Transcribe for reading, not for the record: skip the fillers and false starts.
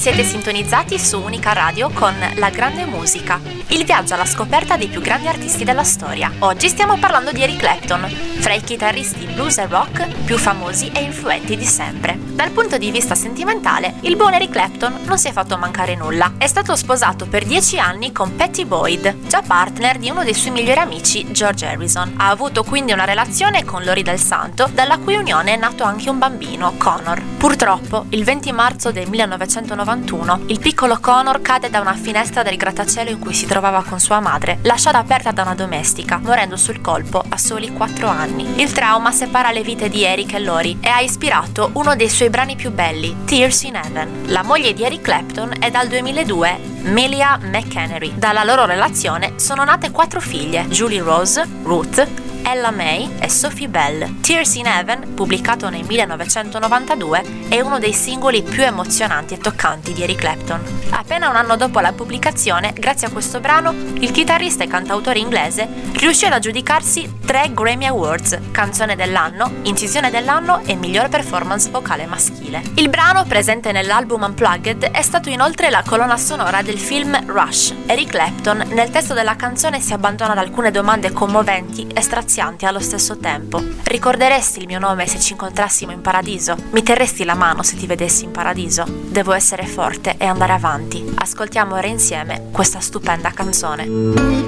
siete sintonizzati su Unica Radio con La Grande Musica, il viaggio alla scoperta dei più grandi artisti della storia. Oggi stiamo parlando di Eric Clapton, fra i chitarristi blues e rock più famosi e influenti di sempre. Dal punto di vista sentimentale, il buon Eric Clapton non si è fatto mancare nulla. È stato sposato per 10 anni con Pattie Boyd, già partner di uno dei suoi migliori amici, George Harrison. Ha avuto quindi una relazione con Lori Del Santo, dalla cui unione è nato anche un bambino, Connor. Purtroppo, il 20 marzo del 1991, il piccolo Connor cade da una finestra del grattacielo in cui si trovava con sua madre, lasciata aperta da una domestica, morendo sul colpo a soli 4 anni. Il trauma separa le vite di Eric e Lori e ha ispirato uno dei suoi brani più belli, Tears in Heaven. La moglie di Eric Clapton è dal 2002 Melia McHenry. Dalla loro relazione sono nate 4 figlie, Julie Rose, Ruth, Ella May e Sophie Bell. Tears in Heaven, pubblicato nel 1992, è uno dei singoli più emozionanti e toccanti di Eric Clapton. Appena un anno dopo la pubblicazione, grazie a questo brano, il chitarrista e cantautore inglese riuscì ad aggiudicarsi 3 Grammy Awards, canzone dell'anno, incisione dell'anno e miglior performance vocale maschile. Il brano, presente nell'album Unplugged, è stato inoltre la colonna sonora del film Rush. Eric Clapton, nel testo della canzone, si abbandona ad alcune domande commoventi e strazianti allo stesso tempo. Ricorderesti il mio nome se ci incontrassimo in paradiso? Mi terresti la mano se ti vedessi in paradiso? Devo essere forte e andare avanti. Ascoltiamo ora insieme questa stupenda canzone.